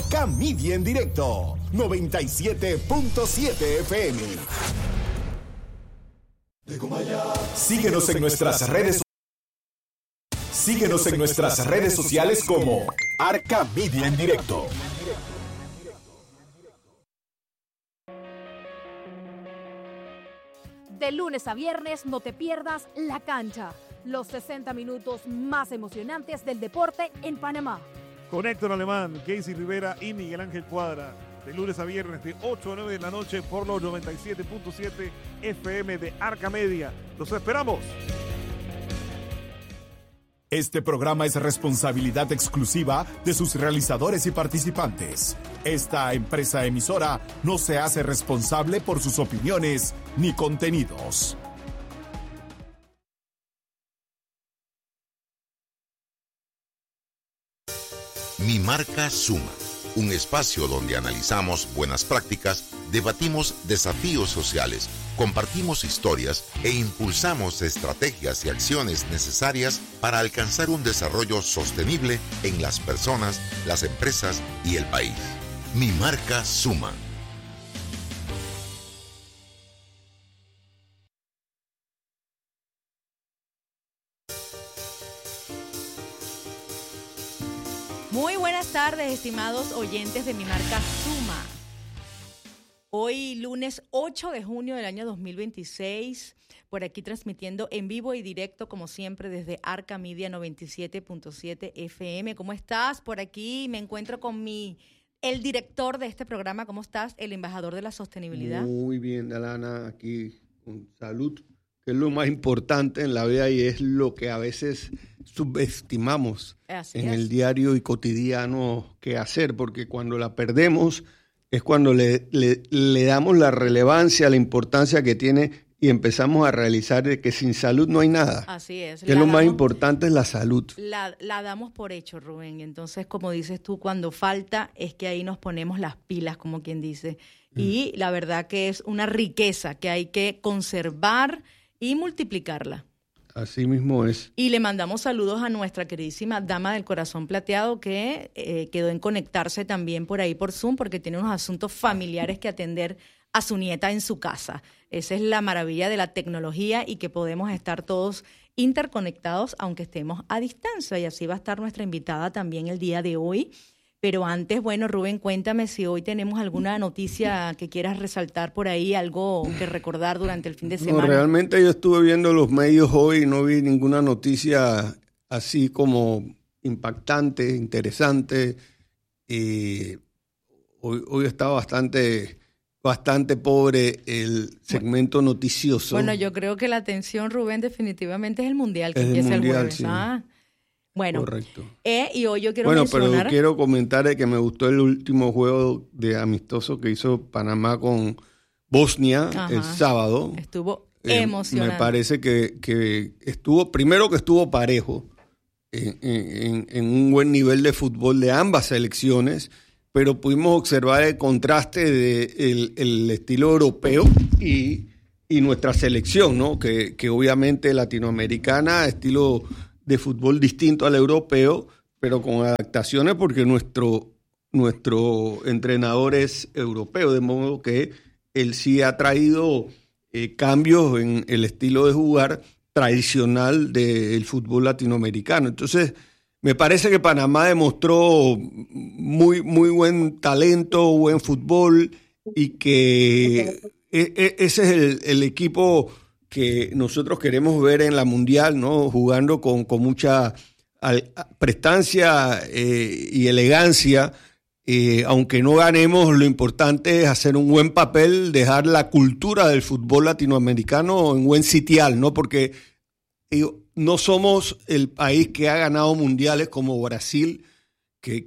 Arca Media en directo, 97.7 FM. Síguenos en nuestras redes. Síguenos en nuestras redes sociales como Arca Media en directo. De lunes a viernes no te pierdas La Cancha, los 60 minutos más emocionantes del deporte en Panamá. Con Héctor Alemán, Casey Rivera y Miguel Ángel Cuadra. De lunes a viernes de 8 a 9 de la noche por los 97.7 FM de Arca Media. ¡Los esperamos! Este programa es responsabilidad exclusiva de sus realizadores y participantes. Esta empresa emisora no se hace responsable por sus opiniones ni contenidos. Mi Marca Suma, un espacio donde analizamos buenas prácticas, debatimos desafíos sociales, compartimos historias e impulsamos estrategias y acciones necesarias para alcanzar un desarrollo sostenible en las personas, las empresas y el país. Mi Marca Suma. Muy buenas tardes, estimados oyentes de Mi Marca Suma. Hoy, lunes 8 de junio del año 2026, por aquí transmitiendo en vivo y directo, como siempre, desde Arca Media 97.7 FM. ¿Cómo estás? Por aquí me encuentro con el director de este programa. ¿Cómo estás? El embajador de la sostenibilidad. Muy bien, Dalana, aquí con salud, que es lo más importante en la vida y es lo que a veces subestimamos en el diario y cotidiano que hacer, porque cuando la perdemos es cuando le damos la relevancia, la importancia que tiene y empezamos a realizar de que sin salud no hay nada. Así es. Que lo más importante es la salud. La damos por hecho, Rubén. Y entonces, como dices tú, cuando falta es que ahí nos ponemos las pilas, como quien dice. Y la verdad que es una riqueza que hay que conservar y multiplicarla. Así mismo es. Y le mandamos saludos a nuestra queridísima dama del corazón plateado que quedó en conectarse también por ahí por Zoom porque tiene unos asuntos familiares que atender a su nieta en su casa. Esa es la maravilla de la tecnología y que podemos estar todos interconectados aunque estemos a distancia. Y así va a estar nuestra invitada también el día de hoy. Pero antes, bueno, Rubén, cuéntame si hoy tenemos alguna noticia que quieras resaltar por ahí, algo que recordar durante el fin de semana. No, realmente yo estuve viendo los medios hoy y no vi ninguna noticia así como impactante, interesante. Hoy está bastante pobre el segmento noticioso. Bueno, yo creo que la atención, Rubén, definitivamente es el Mundial que empieza el jueves. Sí. Bueno, correcto. Y hoy yo quiero mencionar... pero quiero comentar que me gustó el último juego de amistoso que hizo Panamá con Bosnia. Ajá. El sábado. Estuvo emocionante. Me parece que estuvo parejo en un buen nivel de fútbol de ambas selecciones, pero pudimos observar el contraste de el estilo europeo y nuestra selección, ¿no? Que obviamente latinoamericana, estilo de fútbol distinto al europeo, pero con adaptaciones porque nuestro entrenador es europeo, de modo que él sí ha traído cambios en el estilo de jugar tradicional del fútbol latinoamericano. Entonces, me parece que Panamá demostró muy, muy buen talento, buen fútbol y que ese es el equipo que nosotros queremos ver en la Mundial, ¿no? Jugando con mucha prestancia y elegancia. Aunque no ganemos, lo importante es hacer un buen papel, dejar la cultura del fútbol latinoamericano en buen sitial, ¿no? Porque no somos el país que ha ganado mundiales como Brasil, que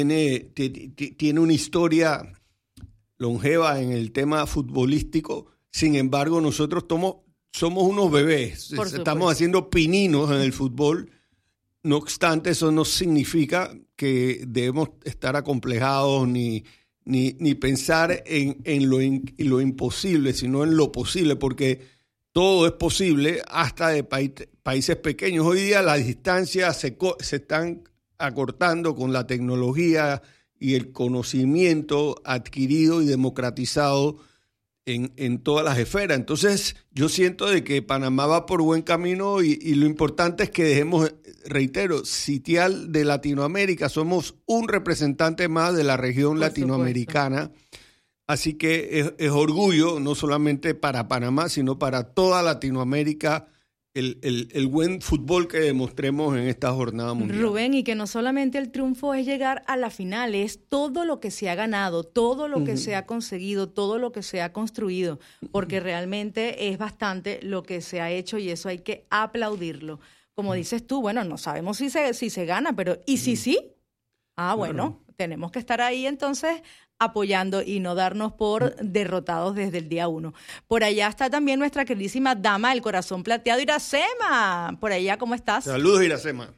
tiene una historia longeva en el tema futbolístico. Sin embargo, nosotros somos unos bebés, estamos haciendo pininos en el fútbol. No obstante, eso no significa que debemos estar acomplejados ni pensar en lo imposible, sino en lo posible, porque todo es posible hasta de países pequeños. Hoy día las distancias se están acortando con la tecnología y el conocimiento adquirido y democratizado en todas las esferas. Entonces, yo siento de que Panamá va por buen camino y lo importante es que dejemos, reitero, sitial de Latinoamérica. Somos un representante más de la región latinoamericana. Así que es orgullo, no solamente para Panamá, sino para toda Latinoamérica, el buen fútbol que demostremos en esta jornada mundial. Rubén, y que no solamente el triunfo es llegar a la final, es todo lo que se ha ganado, todo lo que se ha conseguido, todo lo que se ha construido, porque realmente es bastante lo que se ha hecho y eso hay que aplaudirlo. Como dices tú, bueno, no sabemos si se gana, pero ¿y si sí? Bueno, tenemos que estar ahí entonces apoyando y no darnos por derrotados desde el día 1. Por allá está también nuestra queridísima dama del corazón plateado, Iracema. Por allá, ¿cómo estás? Saludos, Iracema.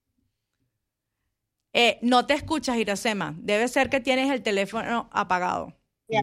No te escuchas, Iracema. Debe ser que tienes el teléfono apagado.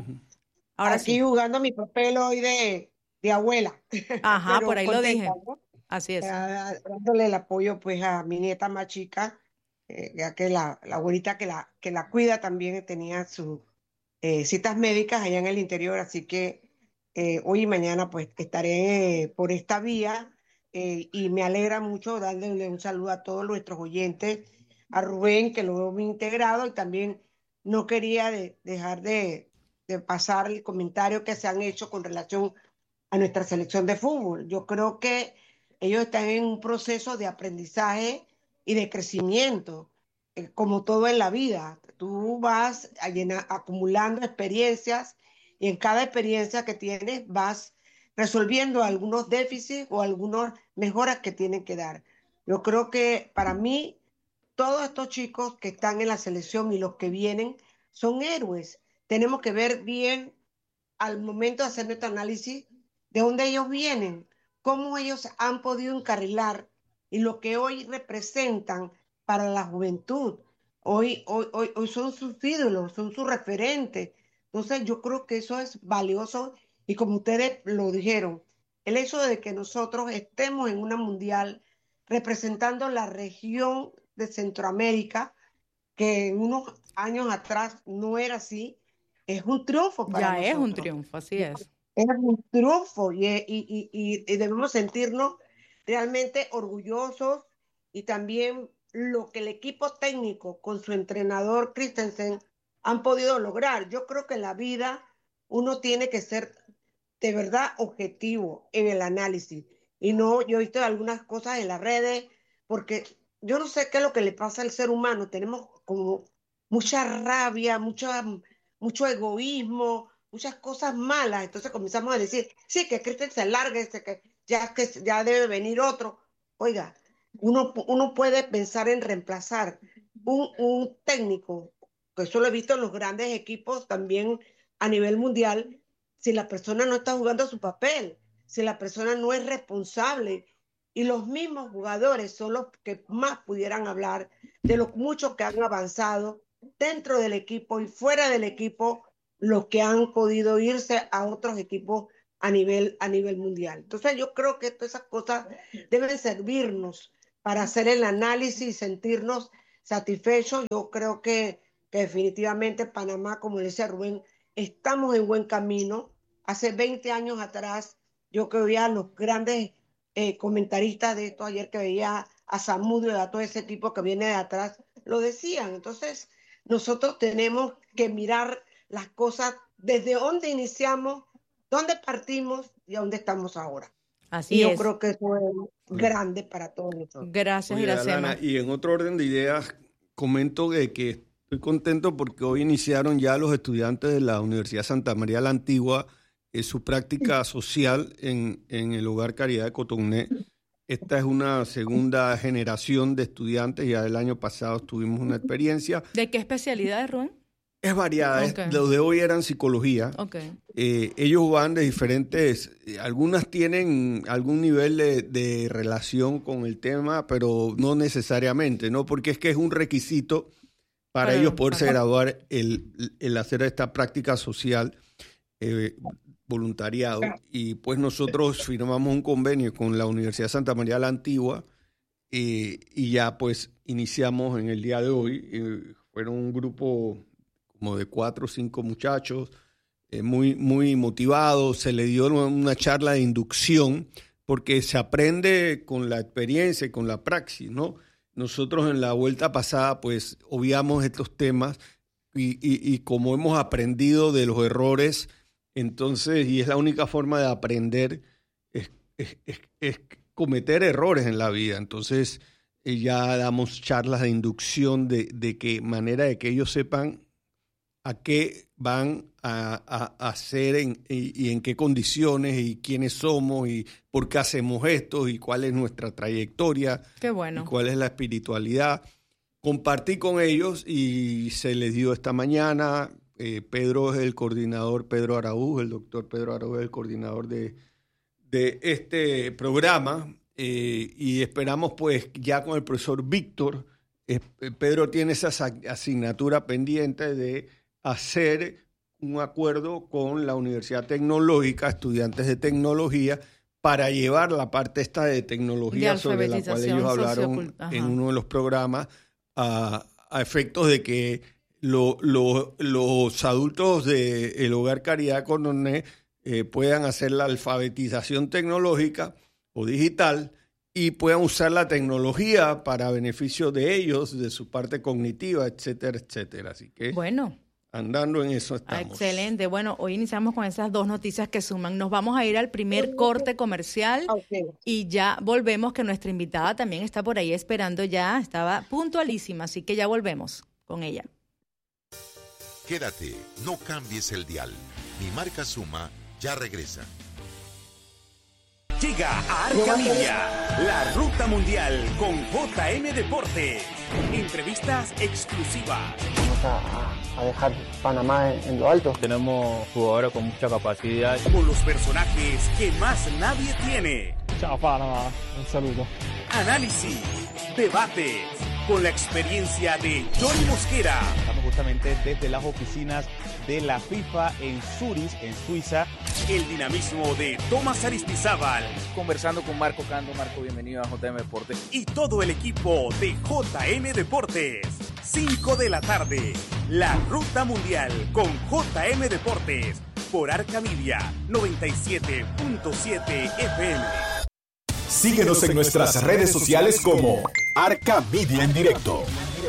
Ahora aquí sí, jugando mi papel hoy de abuela. Ajá, por ahí contenta, lo dije. ¿no? Así es. Dándole el apoyo pues a mi nieta más chica, ya que la abuelita que la cuida también tenía sus citas médicas allá en el interior, así que hoy y mañana pues estaré por esta vía y me alegra mucho darle un saludo a todos nuestros oyentes, a Rubén, que lo veo muy integrado, y también no quería dejar de pasar el comentario que se han hecho con relación a nuestra selección de fútbol. Yo creo que ellos están en un proceso de aprendizaje y de crecimiento, como todo en la vida. Tú vas acumulando experiencias y en cada experiencia que tienes vas resolviendo algunos déficits o algunas mejoras que tienen que dar. Yo creo que para mí todos estos chicos que están en la selección y los que vienen son héroes. Tenemos que ver bien al momento de hacer nuestro análisis de dónde ellos vienen, cómo ellos han podido encarrilar y lo que hoy representan para la juventud. Hoy son sus ídolos, son sus referentes. Entonces yo creo que eso es valioso y como ustedes lo dijeron, el hecho de que nosotros estemos en una mundial representando la región de Centroamérica, que en unos años atrás no era así, es un triunfo para nosotros. Ya es un triunfo, así es. Es un triunfo y debemos sentirnos realmente orgullosos y también lo que el equipo técnico con su entrenador Christensen han podido lograr. Yo creo que en la vida uno tiene que ser de verdad objetivo en el análisis y no, yo he visto algunas cosas en las redes porque yo no sé qué es lo que le pasa al ser humano, tenemos como mucha rabia, mucho egoísmo, muchas cosas malas, entonces comenzamos a decir, sí, que Christensen se largue, que ya debe venir otro. Oiga, uno puede pensar en reemplazar un técnico, que eso lo he visto en los grandes equipos también a nivel mundial, si la persona no está jugando su papel, si la persona no es responsable. Y los mismos jugadores son los que más pudieran hablar de lo mucho que han avanzado dentro del equipo y fuera del equipo, los que han podido irse a otros equipos a nivel mundial. Entonces yo creo que todas esas cosas deben servirnos para hacer el análisis y sentirnos satisfechos. Yo creo que definitivamente Panamá, como decía Rubén, estamos en buen camino. Hace 20 años atrás, yo que veía a los grandes comentaristas de esto, ayer que veía a Zamudio y a todo ese tipo que viene de atrás, lo decían. Entonces, nosotros tenemos que mirar las cosas desde dónde iniciamos, dónde partimos y a dónde estamos ahora. Así es. Yo creo que eso es grande para todos nosotros. Gracias, Iracema. Y en otro orden de ideas, comento que estoy contento porque hoy iniciaron ya los estudiantes de la Universidad Santa María la Antigua su práctica social en el Hogar Caridad de Cotoné. Esta es una segunda generación de estudiantes, ya el año pasado tuvimos una experiencia. ¿De qué especialidad, Rubén? Es variada, Okay. Los de hoy eran psicología. Okay. Ellos van de diferentes, algunas tienen algún nivel de relación con el tema, pero no necesariamente, ¿no? Porque es que es un requisito para ellos poderse graduar el hacer esta práctica social, voluntariado. Y pues nosotros firmamos un convenio con la Universidad Santa María la Antigua y ya pues iniciamos en el día de hoy. Fueron un grupo como de 4 o 5 muchachos, muy, muy motivados. Se le dio una charla de inducción, porque se aprende con la experiencia y con la praxis, ¿no? Nosotros en la vuelta pasada, pues, obviamos estos temas y como hemos aprendido de los errores, entonces, y es la única forma de aprender, es cometer errores en la vida. Entonces, ya damos charlas de inducción de qué manera de que ellos sepan a qué van a hacer y en qué condiciones y quiénes somos y por qué hacemos esto y cuál es nuestra trayectoria. Qué bueno. Y cuál es la espiritualidad. Compartí con ellos y se les dio esta mañana. Pedro es el coordinador, Pedro Araújo, el doctor Pedro Araújo es el coordinador de este programa, y esperamos pues ya con el profesor Víctor, Pedro tiene esa asignatura pendiente de hacer un acuerdo con la Universidad Tecnológica, estudiantes de tecnología, para llevar la parte esta de tecnología sobre la cual ellos hablaron en uno de los programas, a efectos de que los adultos del Hogar Caridad Cordonés puedan hacer la alfabetización tecnológica o digital y puedan usar la tecnología para beneficio de ellos, de su parte cognitiva, etcétera, etcétera. Así que bueno, andando en eso estamos. Excelente. Bueno, hoy iniciamos con esas 2 noticias que suman. Nos vamos a ir al primer corte comercial y ya volvemos, que nuestra invitada también está por ahí esperando ya. Estaba puntualísima, así que ya volvemos con ella. Quédate, no cambies el dial. Mi marca Suma ya regresa. Llega a Arca Media, la ruta mundial con JM Deportes. Entrevistas exclusivas. Vamos a dejar Panamá en lo alto. Tenemos jugadores con mucha capacidad. Con los personajes que más nadie tiene. Chao Panamá, un saludo. Análisis, debates, con la experiencia de Johnny Mosquera. Estamos justamente desde las oficinas de la FIFA en Zurich, en Suiza. El dinamismo de Tomás Aristizábal. Conversando con Marco Cando. Marco, bienvenido a JM Deportes. Y todo el equipo de JM Deportes. 5 de la tarde. La Ruta Mundial con JM Deportes. Por Arca Media 97.7 FM. Síguenos en nuestras redes sociales como Arca Media en directo.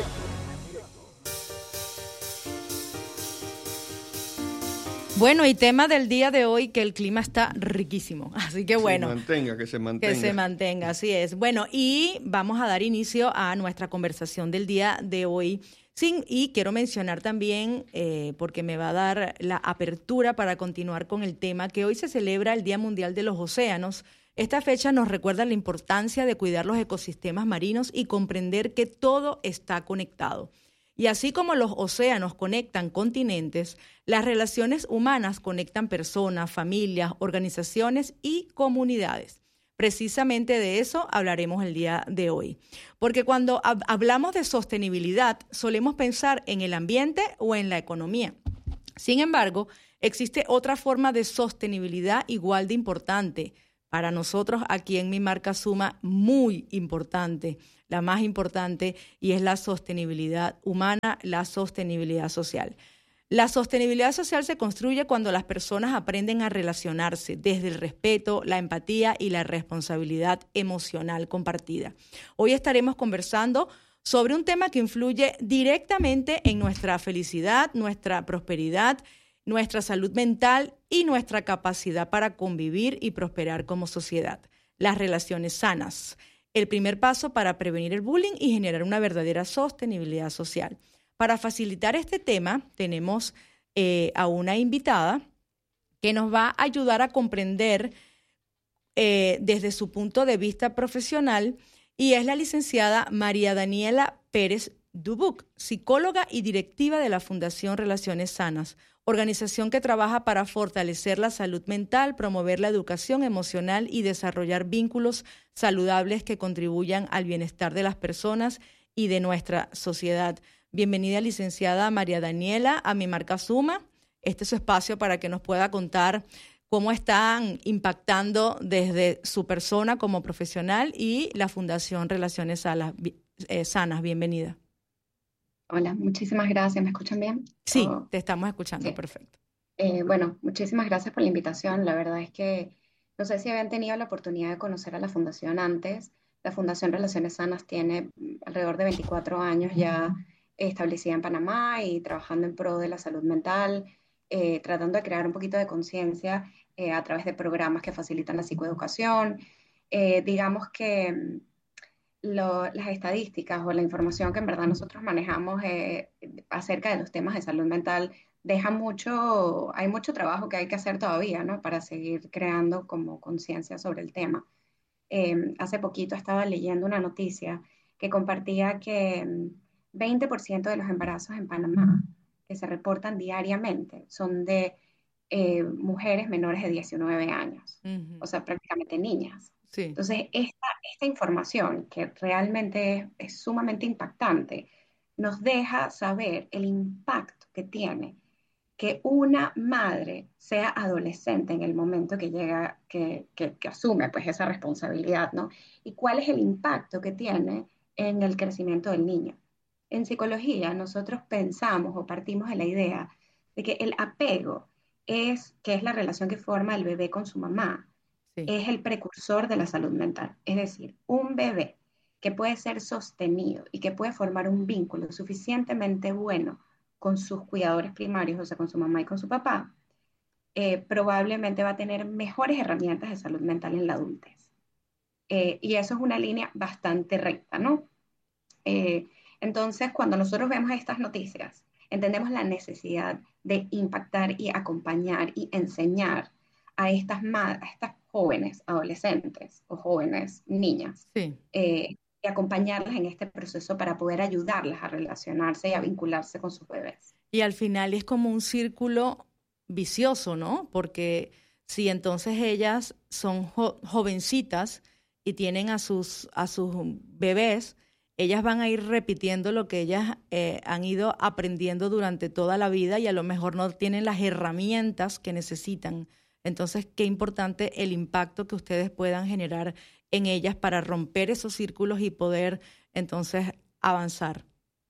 Bueno, y tema del día de hoy, que el clima está riquísimo. Así que bueno. Que se mantenga. Que se mantenga, así es. Bueno, y vamos a dar inicio a nuestra conversación del día de hoy. Y quiero mencionar también, porque me va a dar la apertura para continuar con el tema, que hoy se celebra el Día Mundial de los Océanos. Esta fecha nos recuerda la importancia de cuidar los ecosistemas marinos y comprender que todo está conectado. Y así como los océanos conectan continentes, las relaciones humanas conectan personas, familias, organizaciones y comunidades. Precisamente de eso hablaremos el día de hoy. Porque cuando hablamos de sostenibilidad, solemos pensar en el ambiente o en la economía. Sin embargo, existe otra forma de sostenibilidad igual de importante. Para nosotros aquí en Mi Marca Suma, muy importante, la más importante, y es la sostenibilidad humana, la sostenibilidad social. La sostenibilidad social se construye cuando las personas aprenden a relacionarse desde el respeto, la empatía y la responsabilidad emocional compartida. Hoy estaremos conversando sobre un tema que influye directamente en nuestra felicidad, nuestra prosperidad, nuestra salud mental y nuestra capacidad para convivir y prosperar como sociedad. Las relaciones sanas. El primer paso para prevenir el bullying y generar una verdadera sostenibilidad social. Para facilitar este tema, tenemos a una invitada que nos va a ayudar a comprender desde su punto de vista profesional, y es la licenciada María Daniela Pérez Dubuc, psicóloga y directiva de la Fundación Relaciones Sanas, organización que trabaja para fortalecer la salud mental, promover la educación emocional y desarrollar vínculos saludables que contribuyan al bienestar de las personas y de nuestra sociedad. Bienvenida, licenciada María Daniela, a Mi Marca Suma. Este es su espacio para que nos pueda contar cómo están impactando desde su persona como profesional y la Fundación Relaciones Sanas. Bienvenida. Hola, muchísimas gracias. ¿Me escuchan bien? Sí, te estamos escuchando, Sí. perfecto. Bueno, muchísimas gracias por la invitación. La verdad es que no sé si habían tenido la oportunidad de conocer a la Fundación antes. La Fundación Relaciones Sanas tiene alrededor de 24 años ya establecida en Panamá y trabajando en pro de la salud mental, tratando de crear un poquito de conciencia a través de programas que facilitan la psicoeducación. Digamos que las estadísticas o la información que en verdad nosotros manejamos acerca de los temas de salud mental deja mucho, hay mucho trabajo que hay que hacer todavía, ¿no? Para seguir creando como conciencia sobre el tema. Hace poquito estaba leyendo una noticia que compartía que 20% de los embarazos en Panamá que se reportan diariamente son de mujeres menores de 19 años, o sea, prácticamente niñas. Sí. Entonces, esta información, que realmente es sumamente impactante, nos deja saber el impacto que tiene que una madre sea adolescente en el momento que llega, que asume pues esa responsabilidad, ¿no? Y cuál es el impacto que tiene en el crecimiento del niño. En psicología, nosotros pensamos o partimos de la idea de que el apego que es la relación que forma el bebé con su mamá, es el precursor de la salud mental. Es decir, un bebé que puede ser sostenido y que puede formar un vínculo suficientemente bueno con sus cuidadores primarios, o sea, con su mamá y con su papá, probablemente va a tener mejores herramientas de salud mental en la adultez. Y eso es una línea bastante recta, ¿no? Eh, entonces, cuando nosotros vemos estas noticias, entendemos la necesidad de impactar y acompañar y enseñar a estas jóvenes adolescentes o jóvenes niñas Sí. Y acompañarlas en este proceso para poder ayudarlas a relacionarse y a vincularse con sus bebés. Y al final es como un círculo vicioso, ¿no? Porque si entonces ellas son jovencitas y tienen a sus bebés, ellas van a ir repitiendo lo que ellas han ido aprendiendo durante toda la vida y a lo mejor no tienen las herramientas que necesitan. Entonces, qué importante el impacto que ustedes puedan generar en ellas para romper esos círculos y poder entonces avanzar.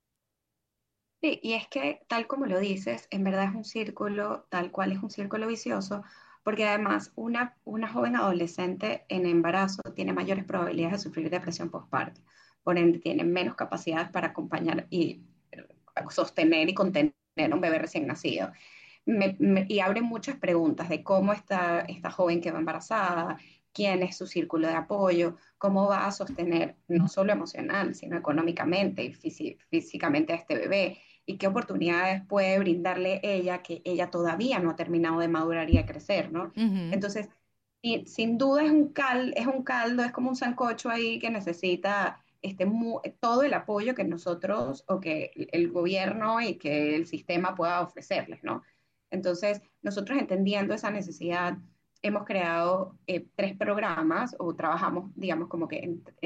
Sí, y es que tal como lo dices, en verdad es un círculo, tal cual es un círculo vicioso, porque además una joven adolescente en embarazo tiene mayores probabilidades de sufrir depresión postparto, por ende tiene menos capacidades para acompañar y sostener y contener a un bebé recién nacido. Y abre muchas preguntas de cómo está esta joven que va embarazada, quién es su círculo de apoyo, cómo va a sostener no solo emocional, sino económicamente y físicamente a este bebé y qué oportunidades puede brindarle ella que ella todavía no ha terminado de madurar y de crecer, ¿no? Entonces, sin duda es un caldo, es como un sancocho ahí que necesita todo el apoyo que nosotros o que el gobierno y que el sistema pueda ofrecerles, ¿no? Entonces, nosotros entendiendo esa necesidad, hemos creado 3 programas o trabajamos, digamos, como que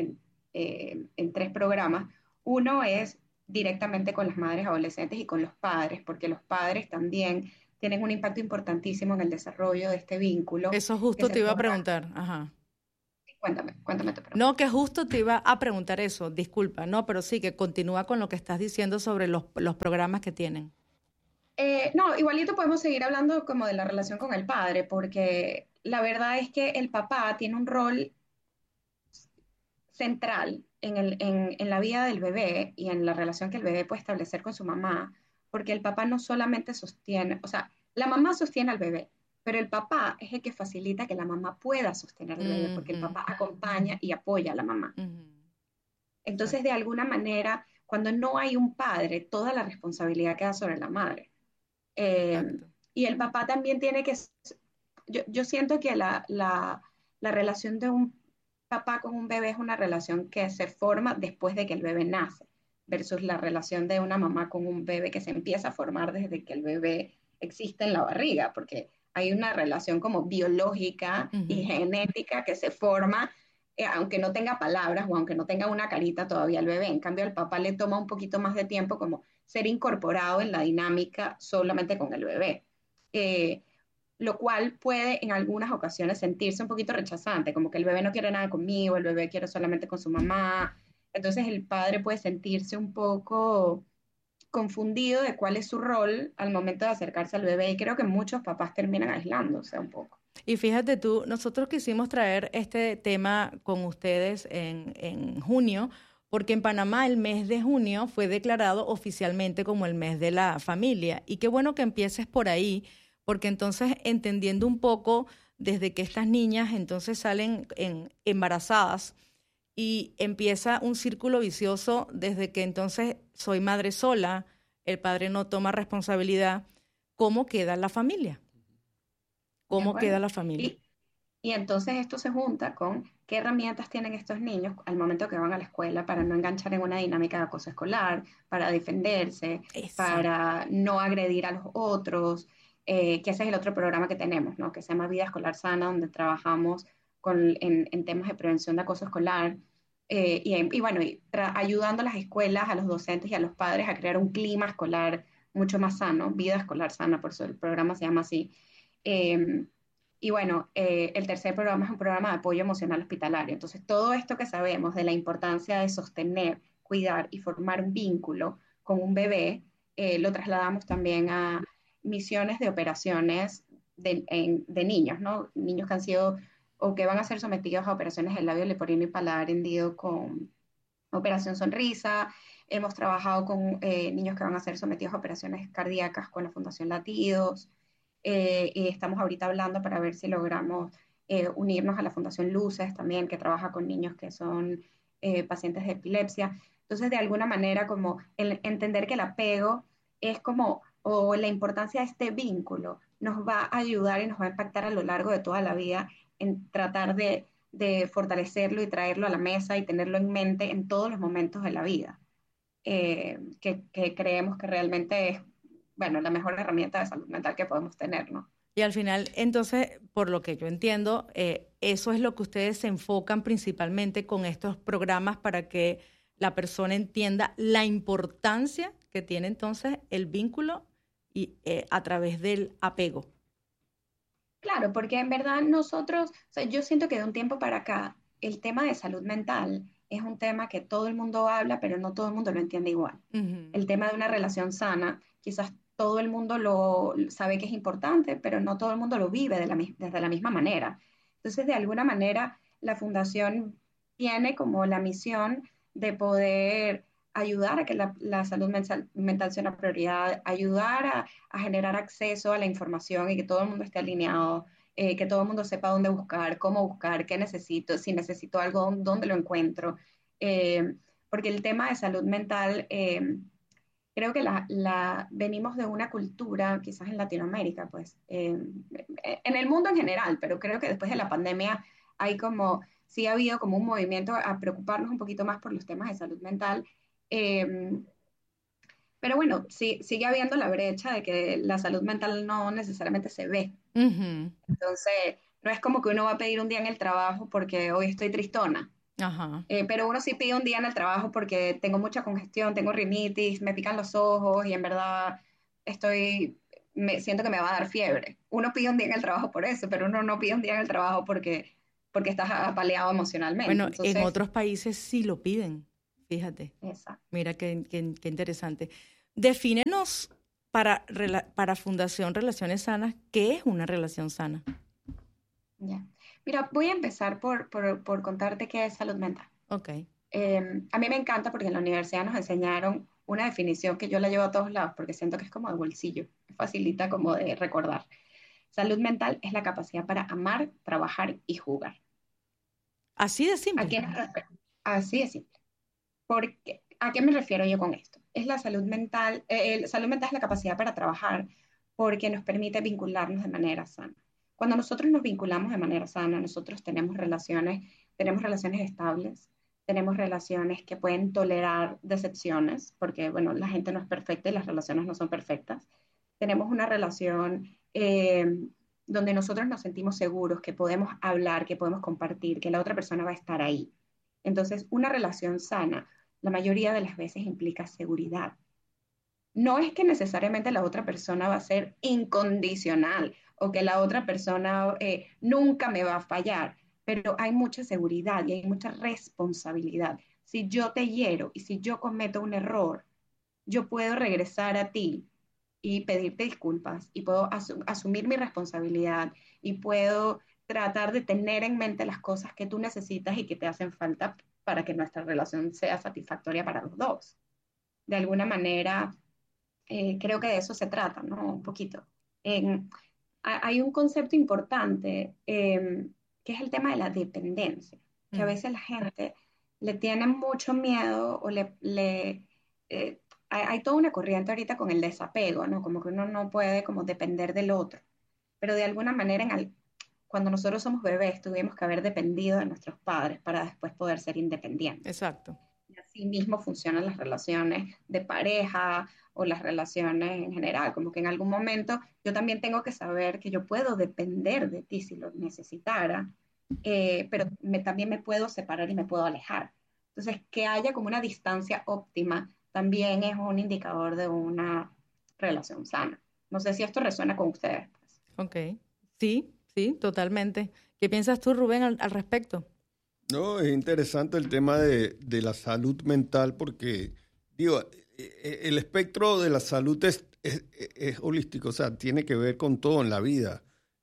en 3 programas. Uno es directamente con las madres adolescentes y con los padres, porque los padres también tienen un impacto importantísimo en el desarrollo de este vínculo. Eso justo te iba a preguntar. Ajá. Cuéntame tu pregunta. No, que justo te iba a preguntar eso, disculpa, no, pero sí, que continúa con lo que estás diciendo sobre los programas que tienen. No, igualito podemos seguir hablando como de la relación con el padre, porque la verdad es que el papá tiene un rol central en la vida del bebé y en la relación que el bebé puede establecer con su mamá, porque el papá no solamente sostiene, o sea, la mamá sostiene al bebé, pero el papá es el que facilita que la mamá pueda sostener al bebé, porque el papá acompaña y apoya a la mamá. Entonces, de alguna manera, cuando no hay un padre, toda la responsabilidad queda sobre la madre. Y el papá también tiene que... Yo siento que la relación de un papá con un bebé es una relación que se forma después de que el bebé nace, versus la relación de una mamá con un bebé que se empieza a formar desde que el bebé existe en la barriga, porque hay una relación como biológica y genética que se forma, aunque no tenga palabras o aunque no tenga una carita todavía el bebé. En cambio, al papá le toma un poquito más de tiempo como ser incorporado en la dinámica solamente con el bebé. Lo cual puede en algunas ocasiones sentirse un poquito rechazante, como que el bebé no quiere nada conmigo, el bebé quiere solamente con su mamá. Entonces el padre puede sentirse un poco confundido de cuál es su rol al momento de acercarse al bebé, y creo que muchos papás terminan aislándose un poco. Y fíjate tú, nosotros quisimos traer este tema con ustedes en junio, porque en Panamá el mes de junio fue declarado oficialmente como el mes de la familia. Y qué bueno que empieces por ahí, porque entonces entendiendo un poco desde que estas niñas entonces salen embarazadas y empieza un círculo vicioso desde que entonces soy madre sola, el padre no toma responsabilidad, ¿cómo queda la familia? ¿Cómo queda la familia? Y entonces esto se junta con qué herramientas tienen estos niños al momento que van a la escuela para no enganchar en una dinámica de acoso escolar, para defenderse, para no agredir a los otros, que ese es el otro programa que tenemos, ¿no? Que se llama Vida Escolar Sana, donde trabajamos en temas de prevención de acoso escolar, ayudando a las escuelas, a los docentes y a los padres a crear un clima escolar mucho más sano, Vida Escolar Sana, por eso el programa se llama así. El tercer programa es un programa de apoyo emocional hospitalario. Entonces, todo esto que sabemos de la importancia de sostener, cuidar y formar un vínculo con un bebé, lo trasladamos también a misiones de operaciones de niños, ¿no? Niños que han sido o que van a ser sometidos a operaciones del labio leporino y paladar hendido con Operación Sonrisa. Hemos trabajado con niños que van a ser sometidos a operaciones cardíacas con la Fundación Latidos. Y estamos ahorita hablando para ver si logramos unirnos a la Fundación Luces también, que trabaja con niños que son pacientes de epilepsia. Entonces, de alguna manera, como entender que el apego es como, o la importancia de este vínculo, nos va a ayudar y nos va a impactar a lo largo de toda la vida en tratar de fortalecerlo y traerlo a la mesa y tenerlo en mente en todos los momentos de la vida, que creemos que realmente es la mejor herramienta de salud mental que podemos tener, ¿no? Y al final, entonces, por lo que yo entiendo, eso es lo que ustedes se enfocan principalmente con estos programas para que la persona entienda la importancia que tiene entonces el vínculo y a través del apego. Claro, porque en verdad nosotros, yo siento que de un tiempo para acá, el tema de salud mental es un tema que todo el mundo habla, pero no todo el mundo lo entiende igual. Uh-huh. El tema de una relación sana, quizás todo el mundo lo sabe que es importante, pero no todo el mundo lo vive desde la misma manera. Entonces, de alguna manera, la Fundación tiene como la misión de poder ayudar a que la salud mental sea una prioridad, ayudar a generar acceso a la información y que todo el mundo esté alineado, que todo el mundo sepa dónde buscar, cómo buscar, qué necesito, si necesito algo, dónde lo encuentro. Porque el tema de salud mental... creo que venimos de una cultura, quizás en Latinoamérica, pues, en el mundo en general, pero creo que después de la pandemia sí ha habido como un movimiento a preocuparnos un poquito más por los temas de salud mental. Pero bueno, sigue habiendo la brecha de que la salud mental no necesariamente se ve. Uh-huh. Entonces, no es como que uno va a pedir un día en el trabajo porque hoy estoy tristona. Ajá. Pero uno sí pide un día en el trabajo porque tengo mucha congestión, tengo rinitis, me pican los ojos y en verdad siento que me va a dar fiebre. Uno pide un día en el trabajo por eso, pero uno no pide un día en el trabajo porque estás apaleado emocionalmente. Bueno, entonces, en otros países sí lo piden, fíjate. Exacto. Mira qué interesante. Defínenos para Fundación Relaciones Sanas, ¿qué es una relación sana? Ya. Mira, voy a empezar por contarte qué es salud mental. Okay. A mí me encanta porque en la universidad nos enseñaron una definición que yo la llevo a todos lados porque siento que es como de bolsillo, facilita como de recordar. Salud mental es la capacidad para amar, trabajar y jugar. Así de simple. Así de simple. ¿A qué me refiero yo con esto? Es la salud mental, salud mental es la capacidad para trabajar porque nos permite vincularnos de manera sana. Cuando nosotros nos vinculamos de manera sana, nosotros tenemos relaciones estables, tenemos relaciones que pueden tolerar decepciones, porque, bueno, la gente no es perfecta y las relaciones no son perfectas. Tenemos una relación donde nosotros nos sentimos seguros, que podemos hablar, que podemos compartir, que la otra persona va a estar ahí. Entonces, una relación sana, la mayoría de las veces implica seguridad. No es que necesariamente la otra persona va a ser incondicional o que la otra persona nunca me va a fallar, pero hay mucha seguridad y hay mucha responsabilidad. Si yo te hiero y si yo cometo un error, yo puedo regresar a ti y pedirte disculpas y puedo asumir mi responsabilidad y puedo tratar de tener en mente las cosas que tú necesitas y que te hacen falta para que nuestra relación sea satisfactoria para los dos. De alguna manera, creo que de eso se trata, ¿no? Un poquito. Hay un concepto importante que es el tema de la dependencia, que a veces la gente le tiene mucho miedo o hay toda una corriente ahorita con el desapego, ¿no? Como que uno no puede como depender del otro, pero de alguna manera cuando nosotros somos bebés tuvimos que haber dependido de nuestros padres para después poder ser independientes. Exacto. Y así mismo funcionan las relaciones de pareja o las relaciones en general, como que en algún momento yo también tengo que saber que yo puedo depender de ti si lo necesitara, pero también me puedo separar y me puedo alejar. Entonces, que haya como una distancia óptima también es un indicador de una relación sana. No sé si esto resuena con ustedes. Pues. Ok, sí, totalmente. ¿Qué piensas tú, Rubén, al respecto? No, es interesante el tema de la salud mental porque, digo, el espectro de la salud es holístico, o sea, tiene que ver con todo en la vida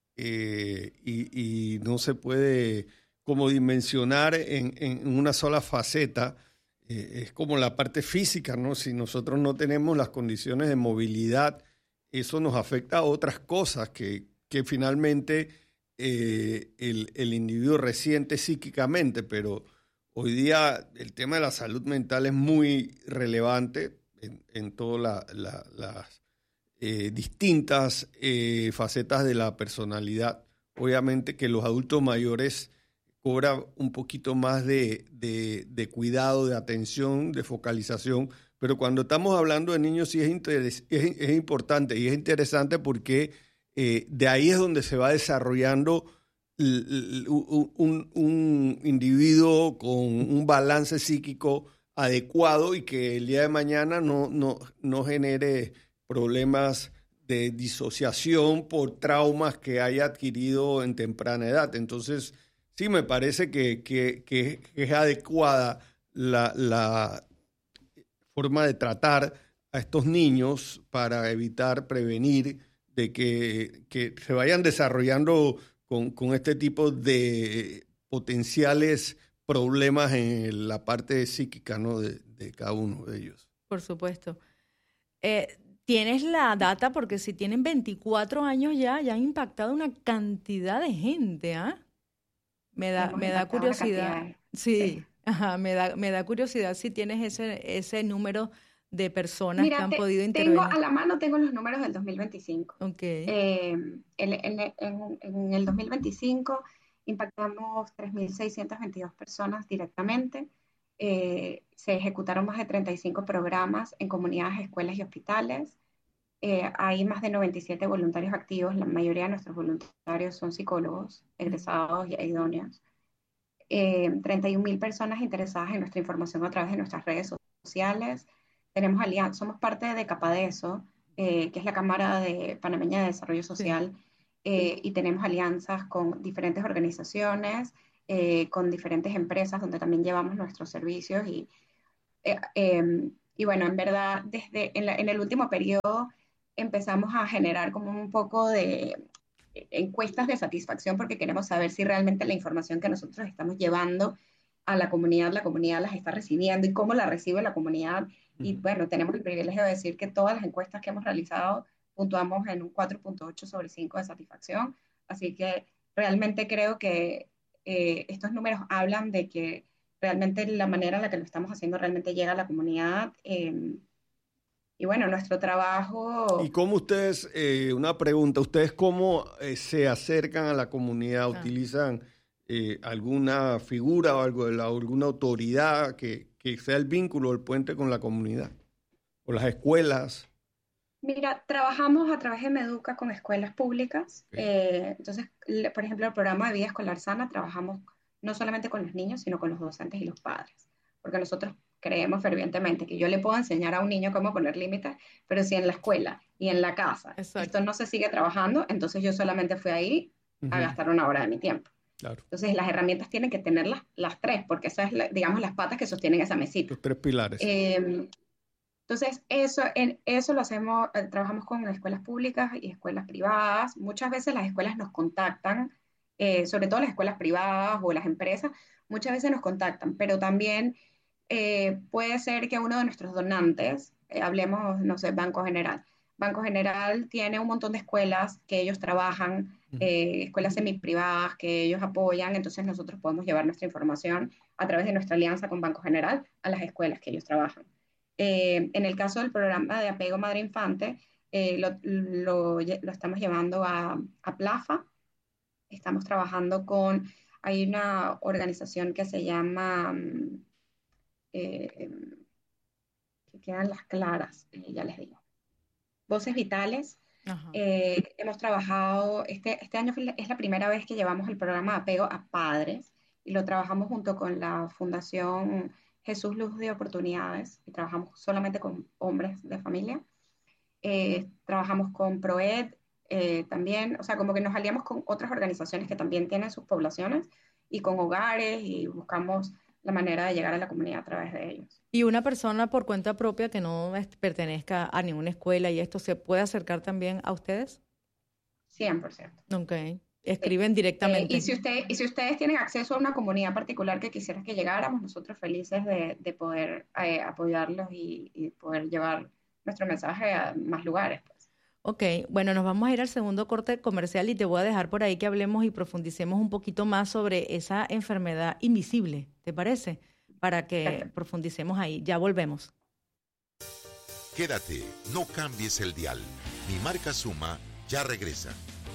y no se puede como dimensionar en una sola faceta. Es como la parte física, ¿no? Si nosotros no tenemos las condiciones de movilidad, eso nos afecta a otras cosas que finalmente el individuo resiente psíquicamente, pero hoy día el tema de la salud mental es muy relevante en todas las distintas facetas de la personalidad. Obviamente que los adultos mayores cobran un poquito más de cuidado, de atención, de focalización, pero cuando estamos hablando de niños sí es importante y es interesante porque de ahí es donde se va desarrollando un individuo con un balance psíquico adecuado y que el día de mañana no genere problemas de disociación por traumas que haya adquirido en temprana edad. Entonces, sí me parece que es adecuada la forma de tratar a estos niños para evitar, prevenir de que se vayan desarrollando con este tipo de potenciales problemas en la parte psíquica, ¿no? de cada uno de ellos. Por supuesto. ¿Tienes la data? Porque si tienen 24 años ya han impactado una cantidad de gente, ¿ah? Me da curiosidad. Sí. Ajá, me da curiosidad si tienes ese número de personas que han podido intervenir. A la mano tengo los números del 2025. Okay. En el 2025 impactamos 3.622 personas directamente. Se ejecutaron más de 35 programas en comunidades, escuelas y hospitales. Hay más de 97 voluntarios activos. La mayoría de nuestros voluntarios son psicólogos, egresados y idóneos. 31.000 personas interesadas en nuestra información a través de nuestras redes sociales. Tenemos alianzas, somos parte de Capadeso, que es la Cámara Panameña de Desarrollo Social, y tenemos alianzas con diferentes organizaciones, con diferentes empresas donde también llevamos nuestros servicios y bueno, en verdad, en el último periodo empezamos a generar como un poco de encuestas de satisfacción porque queremos saber si realmente la información que nosotros estamos llevando a la comunidad las está recibiendo y cómo la recibe la comunidad. Y bueno, tenemos el privilegio de decir que todas las encuestas que hemos realizado puntuamos en un 4.8 sobre 5 de satisfacción. Así que realmente creo que estos números hablan de que realmente la manera en la que lo estamos haciendo realmente llega a la comunidad. Y bueno, nuestro trabajo... ¿Y cómo ustedes, una pregunta, ustedes cómo se acercan a la comunidad? ¿Utilizan alguna figura o alguna autoridad que sea el vínculo, el puente con la comunidad? ¿O las escuelas? Mira, trabajamos a través de Meduca con escuelas públicas. Entonces, por ejemplo, el programa de vida escolar sana, trabajamos no solamente con los niños, sino con los docentes y los padres. Porque nosotros creemos fervientemente que yo le puedo enseñar a un niño cómo poner límites, pero si en la escuela y en la casa esto no se sigue trabajando, entonces yo solamente fui ahí a gastar una hora de mi tiempo. Claro. Entonces las herramientas tienen que tener las tres, porque esas es, digamos, las patas que sostienen esa mesita. Los tres pilares. Entonces, eso lo hacemos, trabajamos con escuelas públicas y escuelas privadas. Muchas veces las escuelas nos contactan, sobre todo las escuelas privadas o las empresas, muchas veces nos contactan, pero también puede ser que uno de nuestros donantes, hablemos, no sé, Banco General. Banco General tiene un montón de escuelas que ellos trabajan, escuelas semiprivadas que ellos apoyan, entonces nosotros podemos llevar nuestra información a través de nuestra alianza con Banco General a las escuelas que ellos trabajan. En el caso del programa de apego madre-infante, lo estamos llevando a PLAFA. Estamos trabajando hay una organización que se llama, que quedan las claras, ya les digo. Voces Vitales. Hemos trabajado, este año es la primera vez que llevamos el programa de apego a padres y lo trabajamos junto con la Fundación Jesús Luz de Oportunidades y trabajamos solamente con hombres de familia. Trabajamos con PROED también, o sea, como que nos aliamos con otras organizaciones que también tienen sus poblaciones y con hogares y buscamos la manera de llegar a la comunidad a través de ellos. Y una persona por cuenta propia que no pertenezca a ninguna escuela y esto, ¿se puede acercar también a ustedes? 100%. Ok. Escriben directamente. Y si ustedes tienen acceso a una comunidad particular que quisieran que llegáramos, nosotros felices de poder apoyarlos y poder llevar nuestro mensaje a más lugares. Pues. Ok, bueno, nos vamos a ir al segundo corte comercial y te voy a dejar por ahí que hablemos y profundicemos un poquito más sobre esa enfermedad invisible, ¿te parece? Para que profundicemos ahí. Ya volvemos. Quédate, no cambies el dial. Mi marca Suma ya regresa.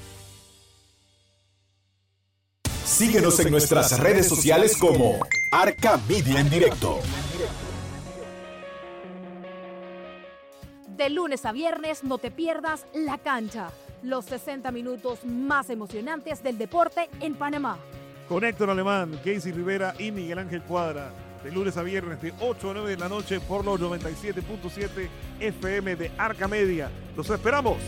Síguenos en nuestras redes sociales como Arca Media en Directo. De lunes a viernes no te pierdas La Cancha, los 60 minutos más emocionantes del deporte en Panamá. Con Héctor Alemán, Casey Rivera y Miguel Ángel Cuadra. De lunes a viernes de 8 a 9 de la noche por los 97.7 FM de Arca Media. ¡Los esperamos!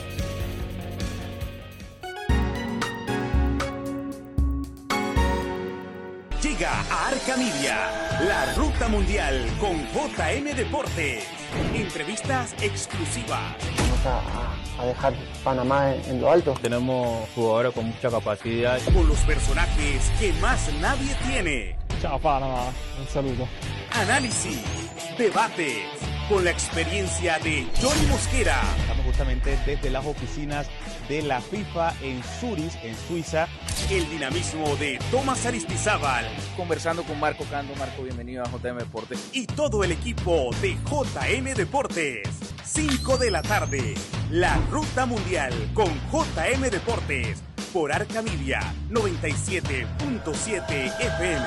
Llega a Arca Media, la ruta mundial con JM Deportes. Entrevistas exclusivas. Vamos a dejar Panamá en lo alto. Tenemos jugadores con mucha capacidad. Con los personajes que más nadie tiene. Chao Panamá, un saludo. Análisis, debates, con la experiencia de Johnny Mosquera. Estamos justamente desde las oficinas de la FIFA en Zurich, en Suiza. El dinamismo de Tomás Aristizábal. Conversando con Marco Cando. Marco, bienvenido a JM Deportes. Y todo el equipo de JM Deportes. 5 de la tarde, la ruta mundial con JM Deportes. Por Arca Media, 97.7 FM.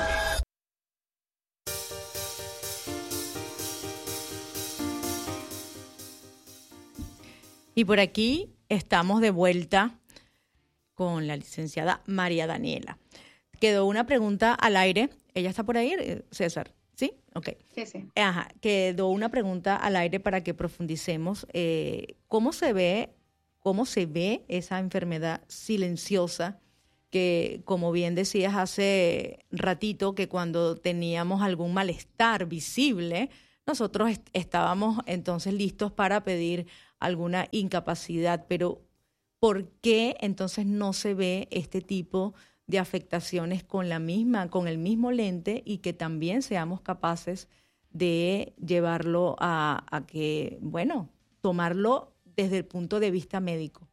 Y por aquí estamos de vuelta con la licenciada María Daniela. Quedó una pregunta al aire. ¿Ella está por ahí, César? ¿Sí? Ok. Sí. Ajá. Quedó una pregunta al aire para que profundicemos. ¿Cómo se ve esa enfermedad silenciosa que, como bien decías hace ratito, que cuando teníamos algún malestar visible, nosotros estábamos entonces listos para pedir alguna incapacidad, pero ¿por qué entonces no se ve este tipo de afectaciones con el mismo lente y que también seamos capaces de llevarlo a que, bueno, tomarlo desde el punto de vista médico?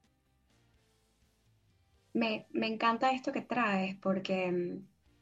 Me encanta esto que traes porque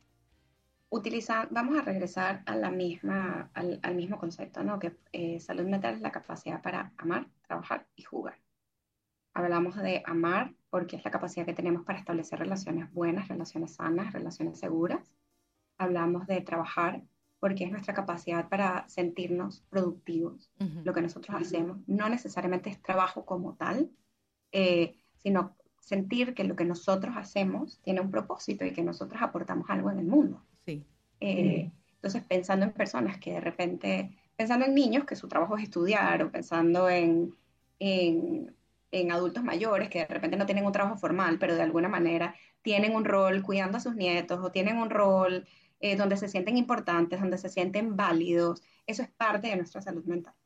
vamos a regresar a al mismo concepto, ¿no? Que salud mental es la capacidad para amar, trabajar y jugar. Hablamos de amar porque es la capacidad que tenemos para establecer relaciones buenas, relaciones sanas, relaciones seguras. Hablamos de trabajar porque es nuestra capacidad para sentirnos productivos. Lo que nosotros hacemos no necesariamente es trabajo como tal, sino sentir que lo que nosotros hacemos tiene un propósito y que nosotros aportamos algo en el mundo. Sí. Entonces, pensando en personas que de repente, pensando en niños que su trabajo es estudiar, o pensando en adultos mayores que de repente no tienen un trabajo formal, pero de alguna manera tienen un rol cuidando a sus nietos o tienen un rol donde se sienten importantes, donde se sienten válidos, eso es parte de nuestra salud mental.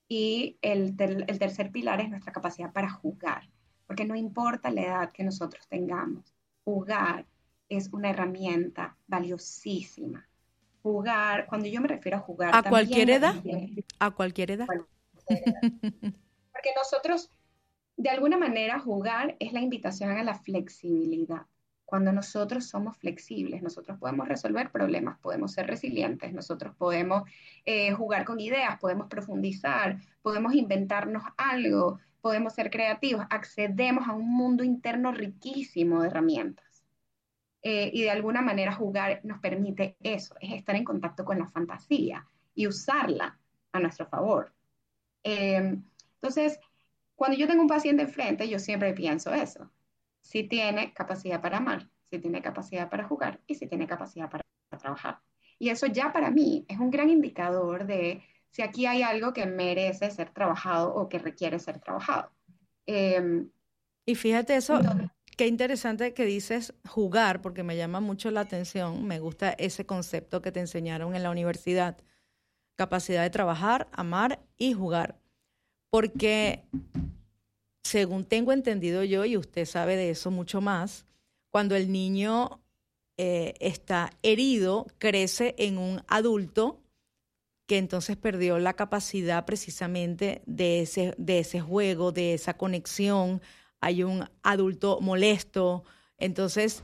Y el tercer pilar es nuestra capacidad para jugar, porque no importa la edad que nosotros tengamos, jugar es una herramienta valiosísima. Jugar, cuando yo me refiero a jugar... ¿A cualquier edad? ¿A cualquier edad? Porque nosotros, de alguna manera, jugar es la invitación a la flexibilidad. Cuando nosotros somos flexibles, nosotros podemos resolver problemas, podemos ser resilientes, nosotros podemos jugar con ideas, podemos profundizar, podemos inventarnos algo, podemos ser creativos, accedemos a un mundo interno riquísimo de herramientas. Y de alguna manera jugar nos permite eso, es estar en contacto con la fantasía y usarla a nuestro favor. Entonces, cuando yo tengo un paciente enfrente, yo siempre pienso eso. Si tiene capacidad para amar, si tiene capacidad para jugar y si tiene capacidad para trabajar. Y eso ya para mí es un gran indicador de si aquí hay algo que merece ser trabajado o que requiere ser trabajado. Y fíjate eso, qué interesante que dices jugar, porque me llama mucho la atención, me gusta ese concepto que te enseñaron en la universidad, capacidad de trabajar, amar y jugar, porque según tengo entendido yo, y usted sabe de eso mucho más, cuando el niño está herido, crece en un adulto que entonces perdió la capacidad precisamente de ese juego, de esa conexión. Hay un adulto molesto. Entonces,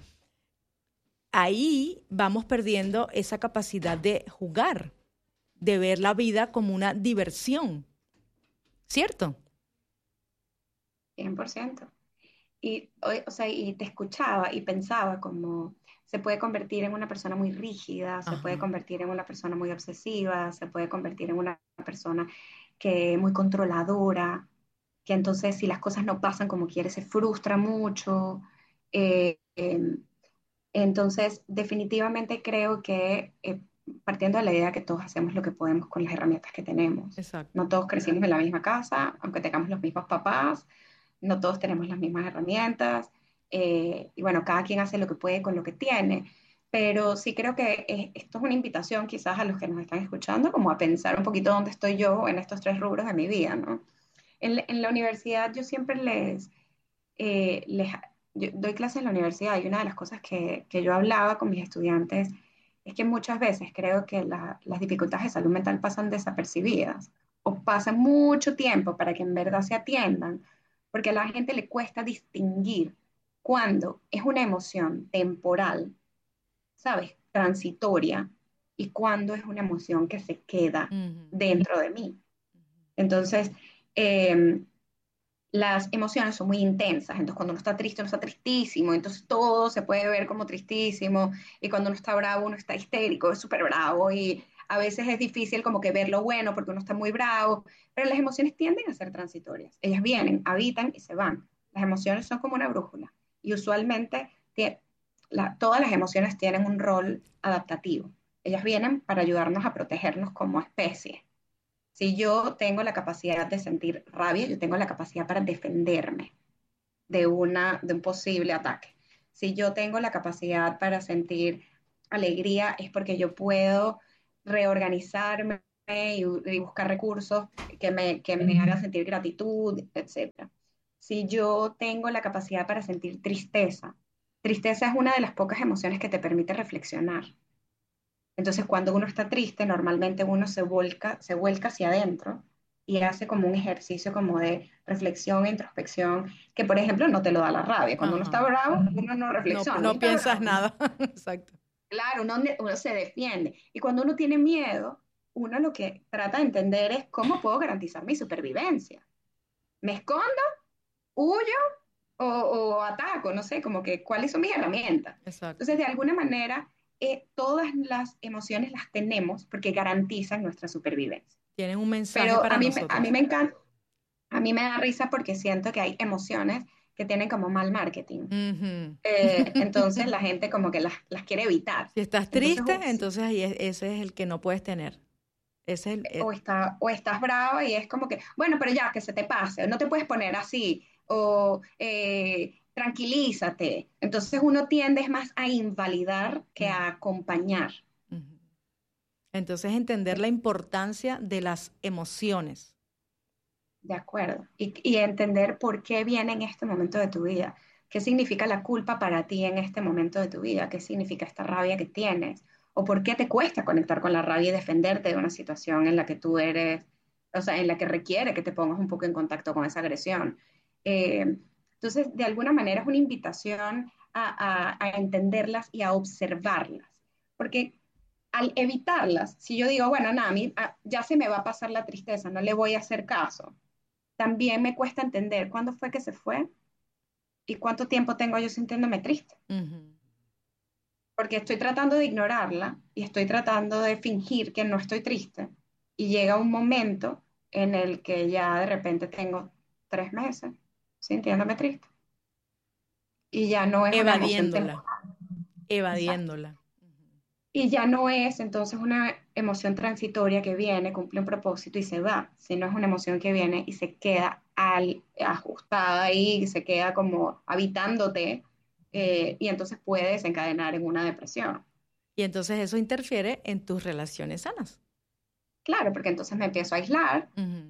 ahí vamos perdiendo esa capacidad de jugar, de ver la vida como una diversión. ¿Cierto? 100%. Y te escuchaba y pensaba como se puede convertir en una persona muy rígida, se puede convertir en una persona muy obsesiva, se puede convertir en una persona que muy controladora, que entonces si las cosas no pasan como quiere se frustra mucho. Entonces, definitivamente creo que partiendo de la idea que todos hacemos lo que podemos con las herramientas que tenemos. Exacto. No todos crecimos en la misma casa, aunque tengamos los mismos papás, no todos tenemos las mismas herramientas, y bueno, cada quien hace lo que puede con lo que tiene, pero sí creo que esto es una invitación quizás a los que nos están escuchando, como a pensar un poquito dónde estoy yo en estos 3 rubros de mi vida, ¿no? En la universidad yo siempre yo doy clases en la universidad y una de las cosas que yo hablaba con mis estudiantes es que muchas veces creo que las dificultades de salud mental pasan desapercibidas o pasan mucho tiempo para que en verdad se atiendan, porque a la gente le cuesta distinguir cuándo es una emoción temporal, ¿sabes? Transitoria, y cuándo es una emoción que se queda dentro de mí. Entonces, las emociones son muy intensas, entonces cuando uno está triste, uno está tristísimo, entonces todo se puede ver como tristísimo, y cuando uno está bravo, uno está histérico, es súper bravo, y a veces es difícil como que ver lo bueno porque uno está muy bravo, pero las emociones tienden a ser transitorias, ellas vienen, habitan y se van. Las emociones son como una brújula, y usualmente todas las emociones tienen un rol adaptativo, ellas vienen para ayudarnos a protegernos como especie. Si yo tengo la capacidad de sentir rabia, yo tengo la capacidad para defenderme de un posible ataque. Si yo tengo la capacidad para sentir alegría, es porque yo puedo reorganizarme y buscar recursos que me hagan sentir gratitud, etc. Si yo tengo la capacidad para sentir tristeza, tristeza es una de las pocas emociones que te permite reflexionar. Entonces, cuando uno está triste, normalmente uno se vuelca hacia adentro y hace como un ejercicio como de reflexión e introspección, que por ejemplo no te lo da la rabia. Cuando uno está bravo, uno no reflexiona. No piensas nada. Exacto. Claro, uno se defiende. Y cuando uno tiene miedo, uno lo que trata de entender es cómo puedo garantizar mi supervivencia. ¿Me escondo? ¿Huyo? O ataco, no sé, como que cuáles son mis herramientas. Exacto. Entonces, de alguna manera, todas las emociones las tenemos porque garantizan nuestra supervivencia. Tienen un mensaje Pero para nosotros. a mí me encanta, a mí me da risa porque siento que hay emociones que tienen como mal marketing. Entonces la gente como que las quiere evitar. Si estás triste, entonces ahí ese es el que no puedes tener. Ese es o estás brava y es como que, bueno, pero ya, que se te pase, no te puedes poner así, o tranquilízate. Entonces uno tiende más a invalidar que a acompañar. Entonces entender la importancia de las emociones. De acuerdo. Y entender por qué viene en este momento de tu vida. ¿Qué significa la culpa para ti en este momento de tu vida? ¿Qué significa esta rabia que tienes? ¿O por qué te cuesta conectar con la rabia y defenderte de una situación en la que tú eres, o sea, en la que requiere que te pongas un poco en contacto con esa agresión? Entonces, de alguna manera es una invitación a entenderlas y a observarlas. Porque al evitarlas, si yo digo, bueno, nada, ya se me va a pasar la tristeza, no le voy a hacer caso, también me cuesta entender cuándo fue que se fue y cuánto tiempo tengo yo sintiéndome triste. Porque estoy tratando de ignorarla y estoy tratando de fingir que no estoy triste. Y llega un momento en el que ya de repente tengo 3 meses sintiéndome triste. Y ya no es una emoción temporal. Evadiéndola. Y ya no es entonces una emoción transitoria que viene, cumple un propósito y se va, sino es una emoción que viene y se queda ajustada ahí, se queda como habitándote, y entonces puede desencadenar en una depresión. Y entonces eso interfiere en tus relaciones sanas. Claro, porque entonces me empiezo a aislar,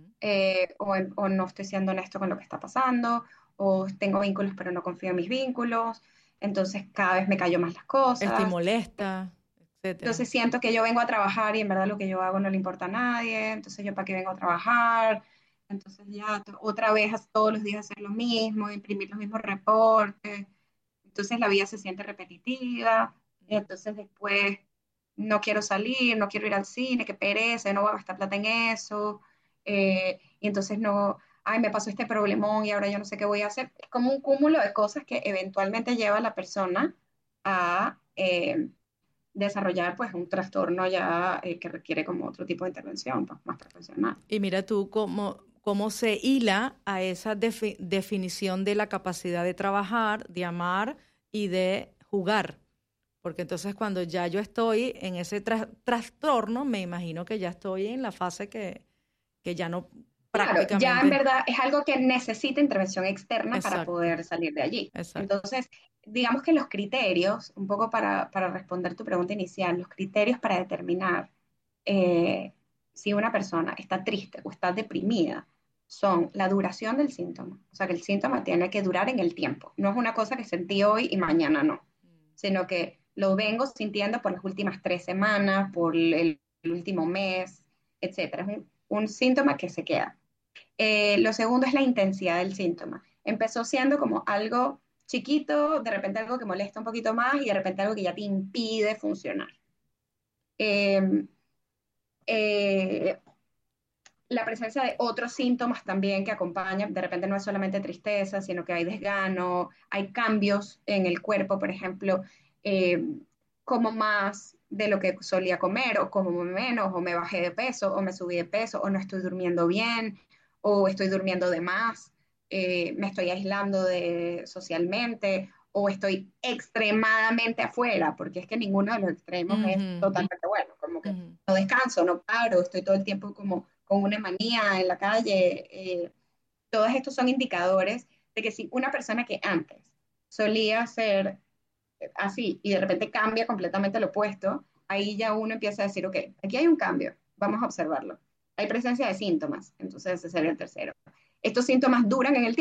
o no estoy siendo honesto con lo que está pasando, o tengo vínculos pero no confío en mis vínculos, entonces cada vez me callo más las cosas. Estoy molesta. Entonces siento que yo vengo a trabajar y en verdad lo que yo hago no le importa a nadie, entonces yo para qué vengo a trabajar, entonces ya otra vez todos los días hacer lo mismo, imprimir los mismos reportes, entonces la vida se siente repetitiva, y entonces después no quiero salir, no quiero ir al cine, qué pereza, no voy a gastar plata en eso, y entonces no, ay, me pasó este problemón y ahora yo no sé qué voy a hacer. Es como un cúmulo de cosas que eventualmente lleva a la persona a desarrollar pues un trastorno ya que requiere como otro tipo de intervención pues, más profesional. Y mira tú cómo se hila a esa definición de la capacidad de trabajar, de amar y de jugar. Porque entonces cuando ya yo estoy en ese trastorno, me imagino que ya estoy en la fase que ya no prácticamente... Claro, ya en verdad es algo que necesita intervención externa. Exacto. Para poder salir de allí. Exacto. Entonces, digamos que los criterios, un poco para responder tu pregunta inicial, los criterios para determinar si una persona está triste o está deprimida son la duración del síntoma. O sea, que el síntoma tiene que durar en el tiempo. No es una cosa que sentí hoy y mañana no, sino que lo vengo sintiendo por las últimas 3 semanas, por el último mes, etc. Es un síntoma que se queda. Lo segundo es la intensidad del síntoma. Empezó siendo como algo chiquito, de repente algo que molesta un poquito más y de repente algo que ya te impide funcionar. La presencia de otros síntomas también que acompañan, de repente no es solamente tristeza, sino que hay desgano, hay cambios en el cuerpo, por ejemplo, como más de lo que solía comer, o como menos, o me bajé de peso, o me subí de peso, o no estoy durmiendo bien, o estoy durmiendo de más, me estoy aislando socialmente, o estoy extremadamente afuera, porque es que ninguno de los extremos es totalmente bueno, como que no descanso, no paro, estoy todo el tiempo como con una manía en la calle. Todos estos son indicadores de que si una persona que antes solía ser así y de repente cambia completamente lo opuesto, ahí ya uno empieza a decir, ok, aquí hay un cambio, vamos a observarlo. Hay presencia de síntomas, entonces ese sería el tercero. Estos síntomas duran en el